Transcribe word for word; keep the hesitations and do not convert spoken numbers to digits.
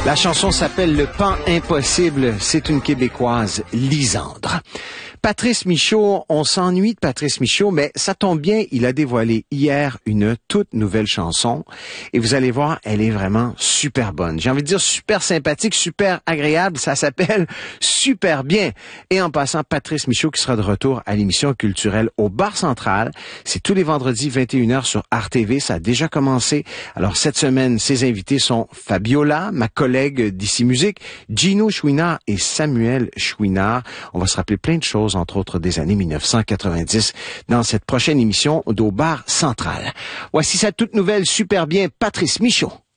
La chanson s'appelle Le Pan Impossible. C'est une Québécoise, Lisandre. Patrice Michaud, on s'ennuie de Patrice Michaud, mais ça tombe bien, il a dévoilé hier une toute nouvelle chanson. Et vous allez voir, elle est vraiment super bonne. J'ai envie de dire super sympathique, super agréable. Ça s'appelle Super Bien. Et en passant, Patrice Michaud qui sera de retour à l'émission culturelle au Bar Central. C'est tous les vendredis vingt et une heures sur R T V. Ça a déjà commencé. Alors cette semaine, ses invités sont Fabiola, ma collègue d'Ici Musique, Gino Chouinard et Samuel Chouinard. On va se rappeler plein de choses, entre autres des années mille neuf cent quatre-vingt-dix, dans cette prochaine émission d'Au Bar Central. Voici sa toute nouvelle Super Bien, Patrice Michaud.